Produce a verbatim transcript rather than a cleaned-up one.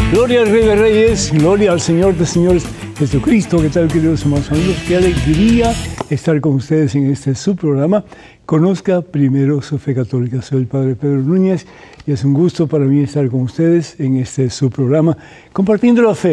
Gloria al Rey de Reyes, gloria al Señor de Señores, Jesucristo. ¿Qué tal, queridos hermanos amigos? Qué alegría estar con ustedes en este su programa. Conozca primero su fe católica. Soy el Padre Pedro Núñez y es un gusto para mí estar con ustedes en este su programa, compartiendo la fe